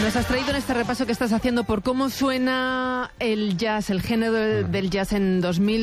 Nos has traído en este repaso que estás haciendo por cómo suena el jazz, el género del jazz en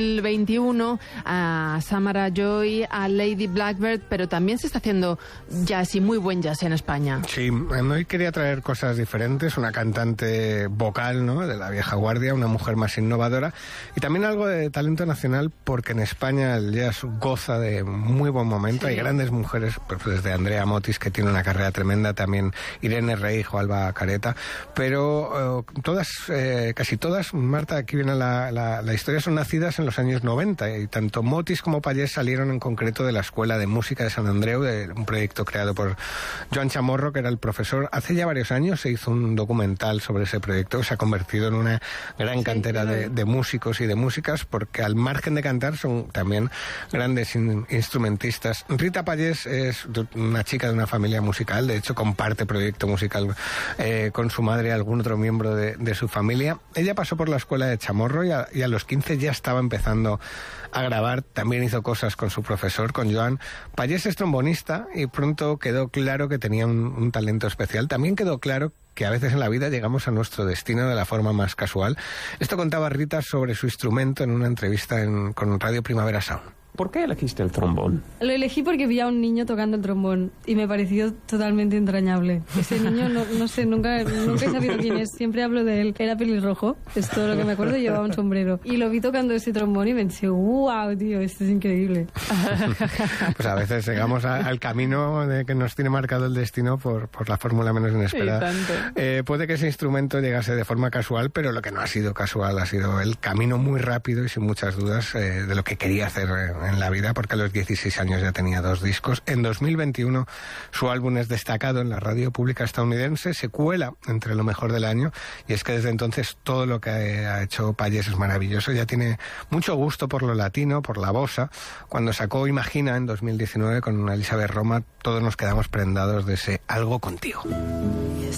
2021, a Samara Joy, a Lady Blackbird, pero también se está haciendo jazz y muy buen jazz en España. Sí, hoy quería traer cosas diferentes, una cantante vocal, ¿no?, de la vieja guardia, una mujer más innovadora y también algo de talento nacional, porque en España el jazz goza de muy buen momento. Sí. Hay grandes mujeres, pues desde Andrea Motis, que tiene una carrera tremenda, también Irene Rey o Alba Careta, pero todas, casi todas, Marta, aquí viene la historia, son nacidas en los años 90 y tanto Motis como Pallés salieron en concreto de la Escuela de Música de Sant Andreu, de un proyecto creado por Joan Chamorro, que era el profesor. Hace ya varios años se hizo un documental sobre ese proyecto, que se ha convertido en una gran cantera de músicos y de músicas, porque al margen de cantar son también grandes instrumentistas. Rita Pallés es una chica de una familia musical, de hecho comparte proyecto musical con su madre y algún otro miembro de su familia. Ella pasó por la escuela de Chamorro y a los 15 ya estaba empezando a grabar. También hizo cosas con su profesor, con Joan. Pallés es trombonista y pronto quedó claro que tenía un talento especial. También quedó claro que a veces en la vida llegamos a nuestro destino de la forma más casual. Esto contaba Rita sobre su instrumento en una entrevista con Radio Primavera Sound. ¿Por qué elegiste el trombón? Lo elegí porque vi a un niño tocando el trombón y me pareció totalmente entrañable. Ese niño, no sé, nunca he sabido quién es. Siempre hablo de él. Era pelirrojo, es todo lo que me acuerdo, y llevaba un sombrero. Y lo vi tocando ese trombón y pensé, wow, tío, esto es increíble. Pues a veces llegamos al camino de que nos tiene marcado el destino por la fórmula menos inesperada. Puede que ese instrumento llegase de forma casual, pero lo que no ha sido casual ha sido el camino muy rápido y sin muchas dudas de lo que quería hacer en la vida, porque a los 16 años ya tenía 2 discos. En 2021 su álbum es destacado en la radio pública estadounidense, se cuela entre lo mejor del año, y es que desde entonces todo lo que ha hecho Pallés es maravilloso. Ya tiene mucho gusto por lo latino, por la bossa. Cuando sacó Imagina en 2019 con Elizabeth Roma, todos nos quedamos prendados de ese Algo contigo.